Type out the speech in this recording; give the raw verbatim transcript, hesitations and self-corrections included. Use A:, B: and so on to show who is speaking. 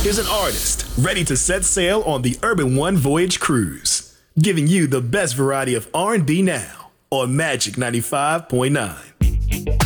A: Here's an artist ready to set sail on the Urban One Voyage Cruise, giving you the best variety of R and B now on Magic ninety-five point nine.